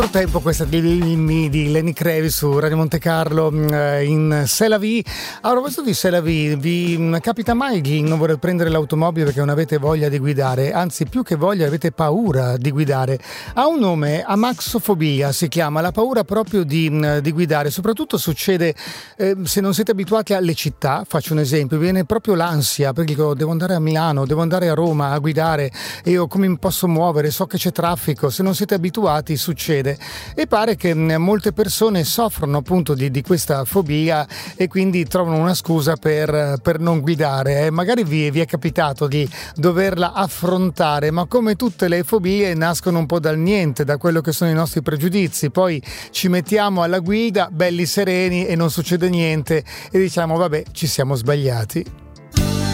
Tempo questa di Lenny Kravitz su Radio Monte Carlo in C'est la vie. Allora, questo di C'est la vie, vi capita mai di non voler prendere l'automobile perché non avete voglia di guidare, anzi più che voglia avete paura di guidare? Ha un nome, amaxofobia si chiama, la paura proprio di guidare. Soprattutto succede se non siete abituati alle città. Faccio un esempio, viene proprio l'ansia perché dico devo andare a Milano, devo andare a Roma a guidare e io come mi posso muovere, so che c'è traffico. Se non siete abituati succede. E pare che molte persone soffrono appunto di questa fobia e quindi trovano una scusa per non guidare. Magari vi è capitato di doverla affrontare, ma come tutte le fobie nascono un po' dal niente, da quello che sono i nostri pregiudizi. Poi ci mettiamo alla guida belli sereni e non succede niente e diciamo vabbè, ci siamo sbagliati.